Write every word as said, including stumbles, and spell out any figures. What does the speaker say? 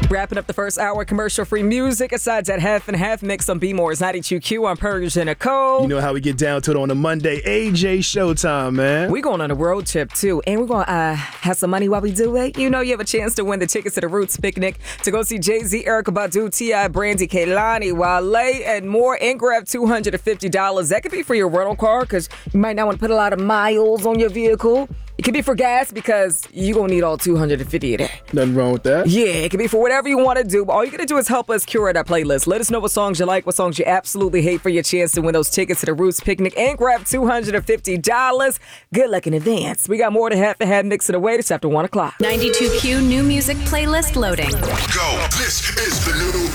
Wrapping up the first hour, commercial-free music. Aside that half and half mix on B-More's ninety-two Q on Persian and Cole. You know how we get down to it on a Monday. A J Showtime, man. We going on a road trip, too. And we're going to uh, have some money while we do it. You know you have a chance to win the tickets to the Roots Picnic to go see Jay-Z, Erykah Badu, T I, Brandy, Kehlani, Wale, and more. And grab two hundred fifty dollars. That could be for your rental car because you might not want to put a lot of miles on your vehicle. It could be for gas because you're going to need all two hundred fifty of that. Nothing wrong with that. Yeah, it could be for whatever you want to do. But all you got to do is help us curate our playlist. Let us know what songs you like, what songs you absolutely hate for your chance to win those tickets to the Roots Picnic and grab two hundred fifty dollars. Good luck in advance. We got more to have to have mixing away this after one o'clock. ninety-two Q new music playlist loading. Go. This is the new